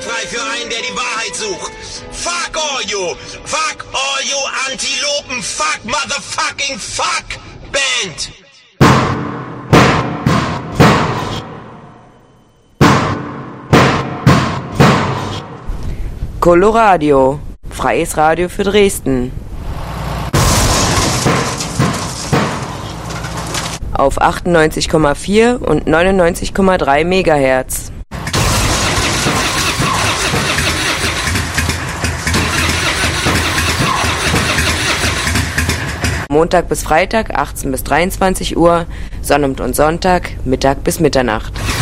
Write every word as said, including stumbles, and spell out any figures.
frei für einen, der die Wahrheit sucht. Fuck all you! Fuck all you Antilopen! Fuck motherfucking fuck Band! Coloradio, freies Radio für Dresden. Auf achtundneunzig Komma vier und neunundneunzig Komma drei Megahertz. Montag bis Freitag achtzehn bis dreiundzwanzig Uhr, Sonnabend und Sonntag Mittag bis Mitternacht.